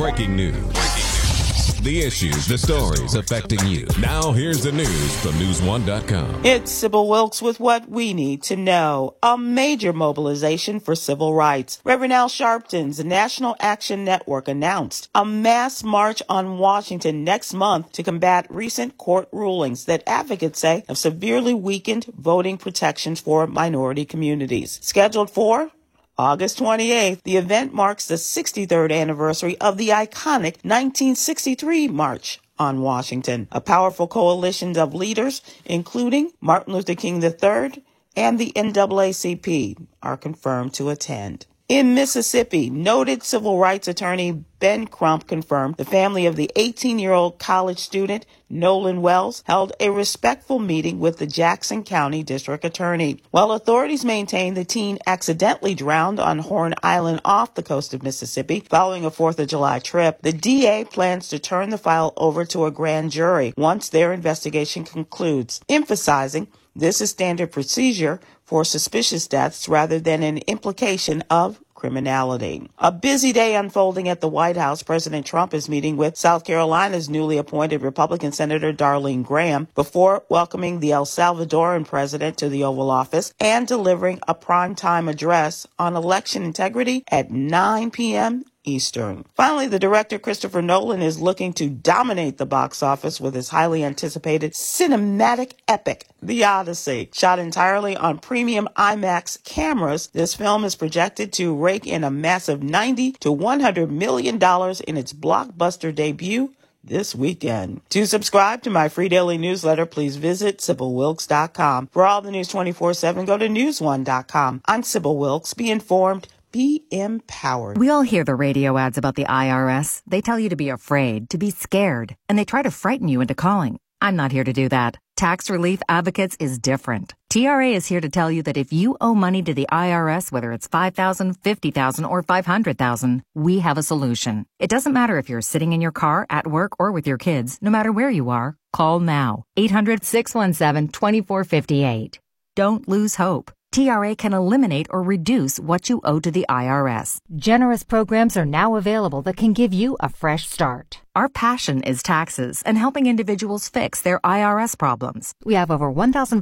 Breaking news. The issues, the stories affecting you. Now here's the news from News1.com. It's Sybil Wilkes with what we need to know. A major mobilization for civil rights. Reverend Al Sharpton's National Action Network announced a mass march on Washington next month to combat recent court rulings that advocates say have severely weakened voting protections for minority communities. Scheduled for August 28th, the event marks the 63rd anniversary of the iconic 1963 March on Washington. A powerful coalition of leaders, including Martin Luther King III and the NAACP, are confirmed to attend. In Mississippi, noted civil rights attorney Ben Crump confirmed the family of the 18-year-old college student Nolan Wells held a respectful meeting with the Jackson County District Attorney. While authorities maintain the teen accidentally drowned on Horn Island off the coast of Mississippi following a 4th of July trip, the DA plans to turn the file over to a grand jury once their investigation concludes, emphasizing this is standard procedure for suspicious deaths rather than an implication of criminality. A busy day unfolding at the White House. President Trump is meeting with South Carolina's newly appointed Republican Senator Darlene Graham before welcoming the El Salvadoran president to the Oval Office and delivering a primetime address on election integrity at 9 p.m. Eastern. Finally, the director Christopher Nolan is looking to dominate the box office with his highly anticipated cinematic epic, The Odyssey. Shot entirely on premium IMAX cameras, this film is projected to rake in a massive $90 to $100 million in its blockbuster debut this weekend. To subscribe to my free daily newsletter, please visit SybilWilkes.com. For all the news 24/7, go to News1.com. I'm Sybil Wilkes. Be informed. Be empowered. We all hear the radio ads about the IRS. They tell you to be afraid, to be scared, and they try to frighten you into calling. I'm not here to do that. Tax Relief Advocates is different. TRA is here to tell you that if you owe money to the IRS, whether it's $5,000, $50,000, or $500,000, we have a solution. It doesn't matter if you're sitting in your car, at work, or with your kids. No matter where you are, call now. 800-617-2458. Don't lose hope. TRA can eliminate or reduce what you owe to the IRS. Generous programs are now available that can give you a fresh start. Our passion is taxes and helping individuals fix their IRS problems. We have over 1,000